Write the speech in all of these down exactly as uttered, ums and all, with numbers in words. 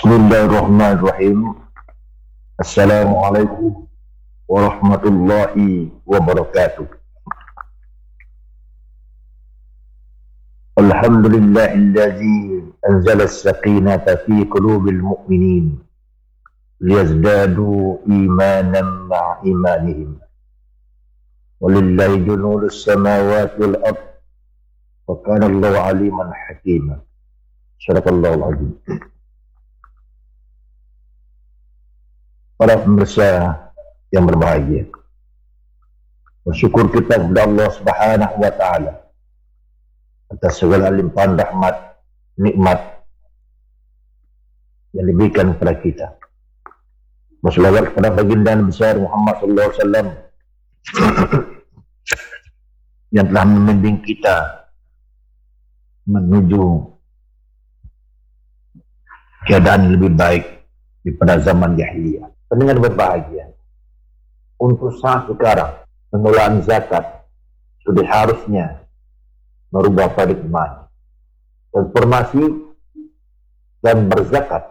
Bismillahirrahmanirrahim. Assalamualaikum warahmatullahi wabarakatuh. Alhamdulillahillazi anzala as-sakinata fi qulubil mu'minin liyazdadu imanan ma'a imanihim. Walillahi junudus samawati wal ard wa kana Allahu aliman hakima. Sadaqallahul azim. Para pemirsa yang berbahagia, bersyukur kita kepada Allah Subhanahu wa Ta'ala atas segala limpahan rahmat, nikmat yang diberikan kepada kita. Berselawat kepada baginda besar Muhammad sallallahu alaihi wasallam yang telah membimbing kita menuju keadaan yang lebih baik daripada zaman jahiliyah. Pendengar berbahagia, untuk saat sekarang pengelolaan zakat sudah harusnya merubah paradigma. Transformasi dan berzakat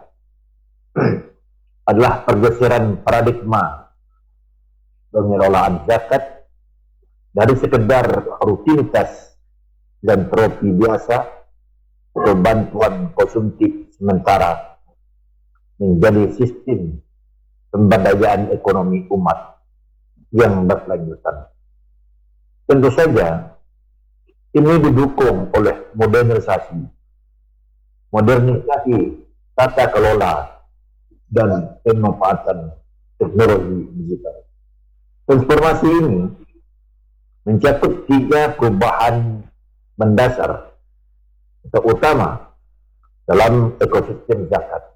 adalah pergeseran paradigma pengelolaan zakat dari sekedar rutinitas dan trofi biasa atau bantuan konsumtif sementara menjadi sistem pemberdayaan ekonomi umat yang berkelanjutan. Tentu saja ini didukung oleh modernisasi, modernisasi tata kelola dan pemanfaatan teknologi digital. Transformasi ini mencakup tiga perubahan mendasar atau utama dalam ekosistem zakat: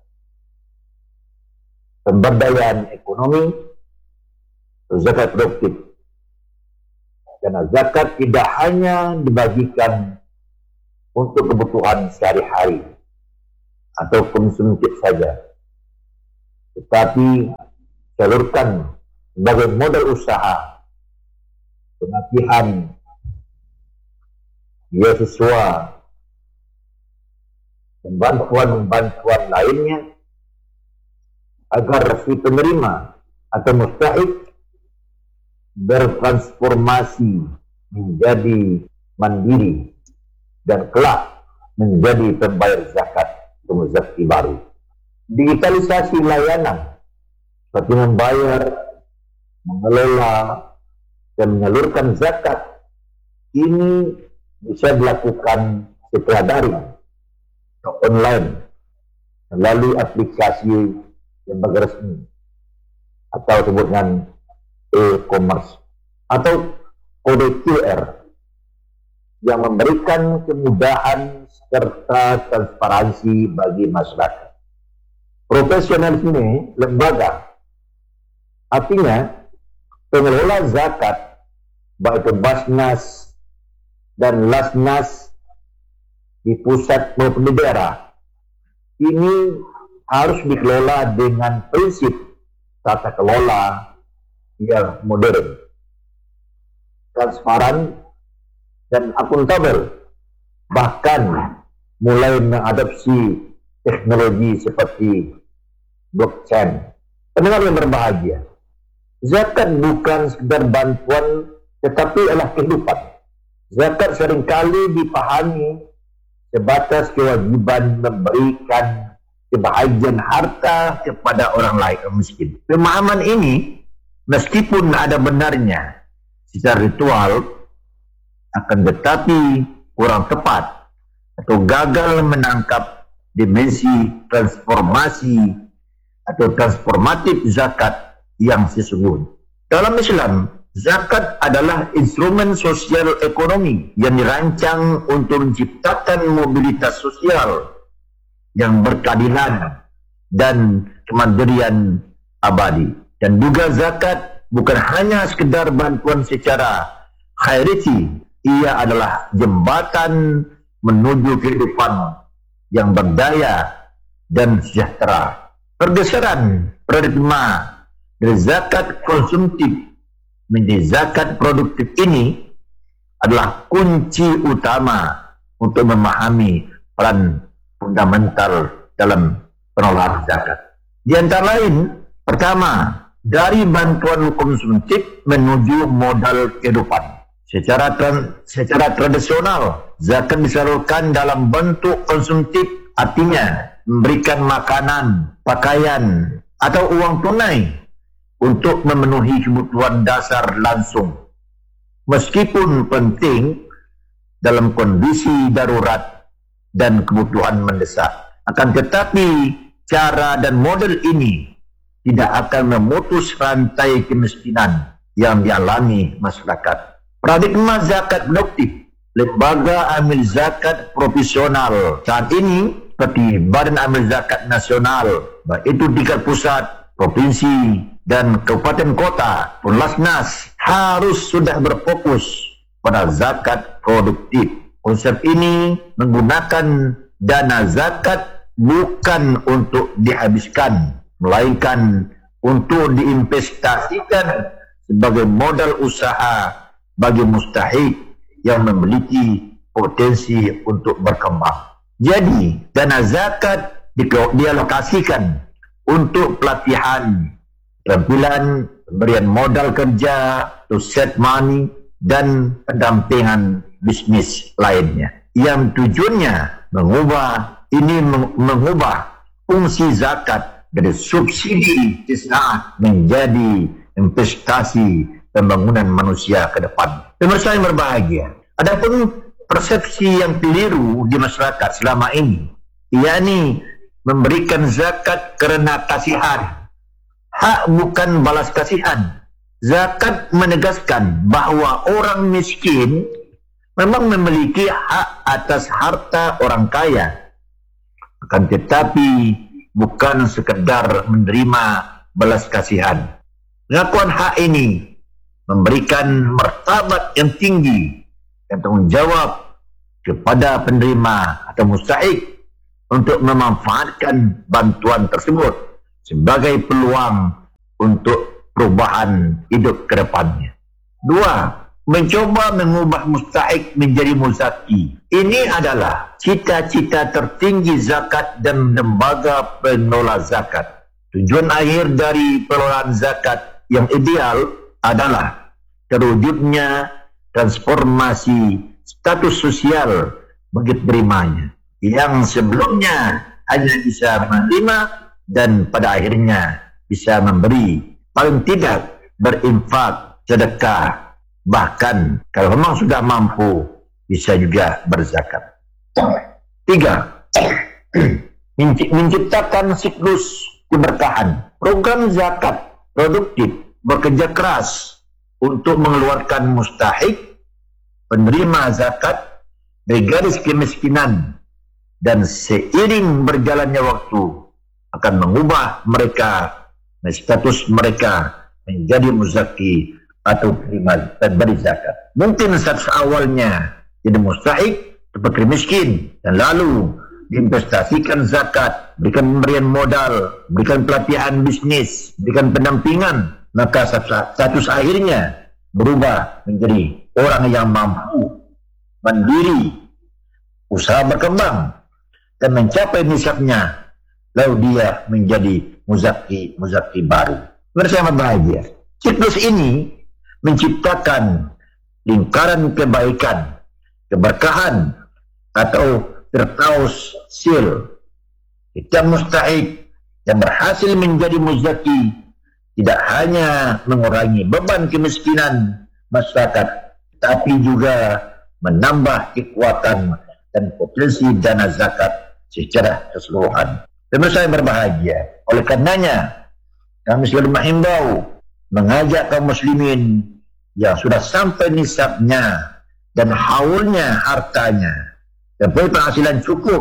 pemberdayaan ekonomi, zakat produktif. Karena zakat tidak hanya dibagikan untuk kebutuhan sehari-hari atau konsumtif saja, tetapi salurkan sebagai modal usaha, pelatihan, beasiswa, dan bantuan-bantuan lainnya agar si penerima atau mustahik bertransformasi menjadi mandiri dan kelak menjadi pembayar zakat atau muzaki baru. Digitalisasi layanan seperti membayar, mengelola, dan menyalurkan zakat ini bisa dilakukan secara daring atau online melalui aplikasi lembaga resmi atau disebut dengan e-commerce atau kode Q R yang memberikan kemudahan serta transparansi bagi masyarakat. Profesionalisme lembaga artinya pengelola zakat baik itu Basnas dan Lasnas di pusat maupun di daerah ini harus dikelola dengan prinsip tata kelola yang modern, transparan, dan akuntabel, bahkan mulai mengadopsi teknologi seperti blockchain. Pendengar yang berbahagia, zakat bukan sekedar bantuan tetapi adalah kehidupan. Zakat seringkali dipahami sebatas kewajiban memberikan kebahagiaan harta kepada orang lain yang miskin. Pemahaman ini meskipun ada benarnya secara ritual, akan tetapi kurang tepat atau gagal menangkap dimensi transformasi atau transformatif zakat yang sesungguhnya. Dalam Islam, zakat adalah instrumen sosial ekonomi yang dirancang untuk menciptakan mobilitas sosial yang berkeadilan dan kemandirian abadi. Dan juga zakat bukan hanya sekedar bantuan secara khairati, ia adalah jembatan menuju kehidupan yang berdaya dan sejahtera. Pergeseran paradigma dari zakat konsumtif menjadi zakat produktif ini adalah kunci utama untuk memahami peran fundamental dalam pengelolaan zakat. Di antara lain, pertama, dari bantuan konsumtif menuju modal kehidupan. Secara tran, secara tradisional, zakat disalurkan dalam bentuk konsumtif, artinya memberikan makanan, pakaian, atau uang tunai untuk memenuhi kebutuhan dasar langsung. Meskipun penting dalam kondisi darurat dan kebutuhan mendesak, akan tetapi cara dan model ini tidak akan memutus rantai kemiskinan yang dialami masyarakat. Paradigma zakat produktif, lembaga amil zakat profesional saat ini seperti Badan Amil Zakat Nasional, baik itu tingkat pusat, provinsi, dan kabupaten kota, Lasnas, harus sudah berfokus pada zakat produktif. Konsep ini menggunakan dana zakat bukan untuk dihabiskan, melainkan untuk diinvestasikan sebagai modal usaha bagi mustahik yang memiliki potensi untuk berkembang. Jadi, dana zakat dialokasikan untuk pelatihan, keterampilan, pemberian modal kerja, to set money, dan pendampingan bisnis lainnya. Yang tujuannya mengubah ini mengubah fungsi zakat dari subsidi sesaat menjadi investasi pembangunan manusia ke depan. Pemirsa yang berbahagia, adapun persepsi yang keliru di masyarakat selama ini, yakni memberikan zakat karena kasihan. Hak bukan balas kasihan. Zakat menegaskan bahwa orang miskin memang memiliki hak atas harta orang kaya, akan tetapi bukan sekedar menerima balas kasihan. Pengakuan hak ini memberikan martabat yang tinggi dan tanggung jawab kepada penerima atau mustahik untuk memanfaatkan bantuan tersebut sebagai peluang untuk perubahan hidup ke depannya. Dua, mencoba mengubah mustahik menjadi muzaki. Ini adalah cita-cita tertinggi zakat dan lembaga pengelola zakat. Tujuan akhir dari pengelolaan zakat yang ideal adalah terwujudnya transformasi status sosial bagi penerimanya yang sebelumnya hanya bisa menerima dan pada akhirnya bisa memberi, paling tidak berinfak, sedekah, bahkan kalau memang sudah mampu bisa juga berzakat. Tiga, menciptakan siklus keberkahan. Program zakat produktif bekerja keras untuk mengeluarkan mustahik, penerima zakat dari garis kemiskinan, dan seiring berjalannya waktu akan mengubah mereka, status mereka menjadi muzaki atau penerima pemberi zakat. Mungkin status awalnya jadi mustahik, seperti miskin, dan lalu diinvestasikan zakat, berikan pemberian modal, berikan pelatihan bisnis, berikan pendampingan, maka status akhirnya berubah menjadi orang yang mampu, mandiri, usaha berkembang, dan mencapai nisabnya, lalu dia menjadi muzaki-muzaki baru. Bersama bahagia. Siklus ini menciptakan lingkaran kebaikan, keberkahan, atau tertaus sil. Setiap mustahik yang berhasil menjadi muzaki tidak hanya mengurangi beban kemiskinan masyarakat, tapi juga menambah kekuatan dan potensi dana zakat secara keseluruhan. Pemirsa yang berbahagia, oleh karenanya kami selalu menghimbau, mengajak kaum muslimin yang sudah sampai nisabnya dan haulnya hartanya dan punya penghasilan cukup,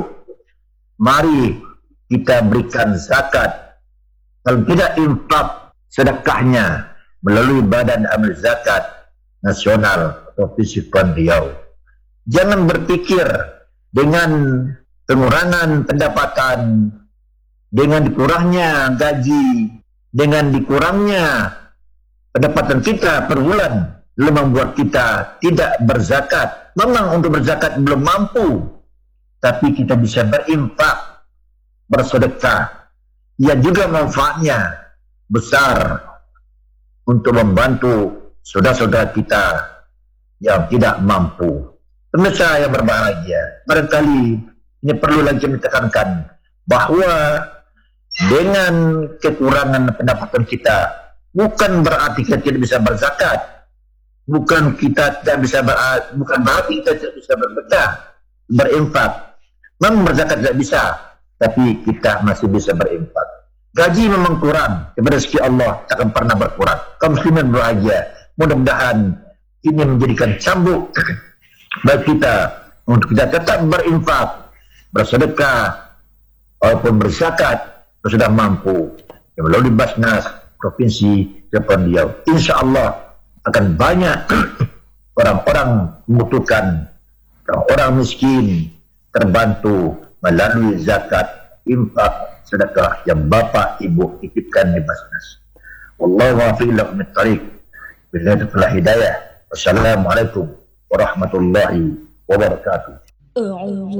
mari kita berikan zakat, kalau tidak infak sedekahnya melalui Badan Amil Zakat Nasional Provinsi Kepulauan Riau. Jangan berpikir dengan pengurangan pendapatan, dengan dikurangnya gaji, dengan dikurangnya pendapatan kita per bulan, lalu membuat kita tidak berzakat. Memang untuk berzakat belum mampu, tapi kita bisa berinfak, bersedekah, yang juga manfaatnya besar untuk membantu saudara-saudara kita yang tidak mampu. Pemirsa yang berbahagia, barangkali ini perlu lagi kami tekankan bahwa dengan kekurangan pendapatan kita bukan berarti kita tidak bisa berzakat, bukan kita tidak bisa ber, bukan berarti kita tidak bisa bersedekah, berinfak. Memang berzakat tidak bisa, tapi kita masih bisa berinfak. Gaji memang kurang, kepada rezeki Allah takkan pernah berkurang. Kaum muslimin berbahagia, mudah-mudahan ini menjadikan cambuk bagi kita untuk kita tetap berinfak, bersedekah, walaupun berzakat sudah mampu. Melalui Basnas Provinsi Kepulauan Riau, insya Allah akan banyak orang-orang membutuhkan, orang-orang miskin terbantu melalui zakat, infak, sedekah yang Bapak Ibu titipkan di Basnas. Wallahu a'lam bishawab. Billahi hidayah. Wassalamualaikum warahmatullahi wabarakatuh.